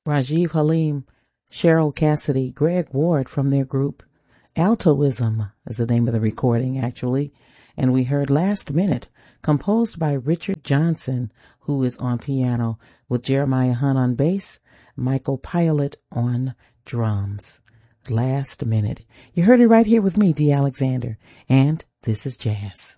Rajiv Halim, Cheryl Cassidy, Greg Ward from their group. Altoism is the name of the recording, actually. And we heard Last Minute, composed by Richard Johnson, who is on piano, with Jeremiah Hunt on bass, Michael Pilot on drums. Last Minute. You heard it right here with me, Dee Alexander. And this is Jazz.